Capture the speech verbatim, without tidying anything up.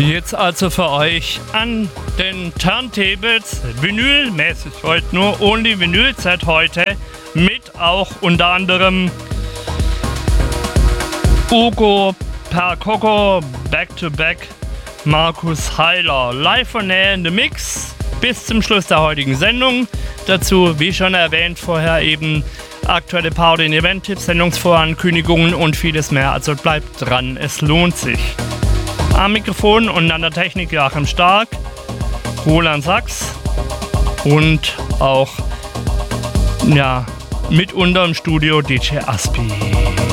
Jetzt also für euch an den Turntables, vinylmäßig heute nur, only Vinylset heute, mit auch unter anderem Ugo Percoco, Back to Back, Markus Heiler, live von Nähe in the Mix, bis zum Schluss der heutigen Sendung. Dazu, wie schon erwähnt, vorher eben aktuelle Party- und Event-Tipps, Sendungsvorankündigungen und vieles mehr, also bleibt dran, es lohnt sich. Am Mikrofon und an der Technik Joachim Stark, Roland Sachs und auch ja, mitunter im Studio D J Aspi.